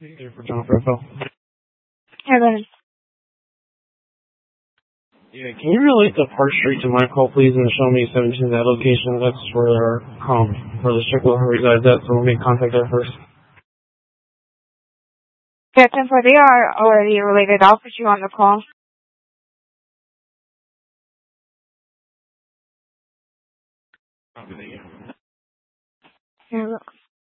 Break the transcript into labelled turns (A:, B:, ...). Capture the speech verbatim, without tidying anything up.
A: Here for John Profile.
B: Hey, Lennon.
A: Yeah, can you relate the Park Street to my call, please, and show me seventeen that location? That's where our um where the circle resides at, so we'll make contact there first.
B: Captain, for they are already related. I'll put you on the call.
A: Okay, thank you.
B: Here, look.